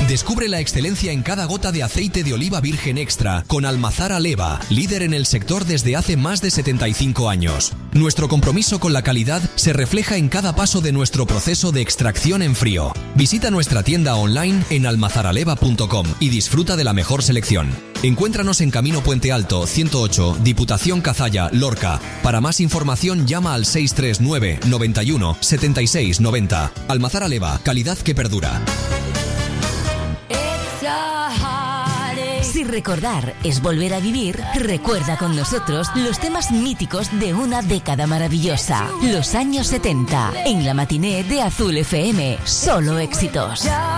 Descubre la excelencia en cada gota de aceite de oliva virgen extra con Almazara Leva, líder en el sector desde hace más de 75 años. Nuestro compromiso con la calidad se refleja en cada paso de nuestro proceso de extracción en frío. Visita nuestra tienda online en almazaraleva.com y disfruta de la mejor selección. Encuéntranos en Camino Puente Alto, 108, Diputación Cazalla, Lorca. Para más información llama al 639 91 76 90. Almazara Leva, calidad que perdura. Si recordar es volver a vivir, recuerda con nosotros los temas míticos de una década maravillosa. Los años 70. En la matiné de Azul FM. Solo éxitos.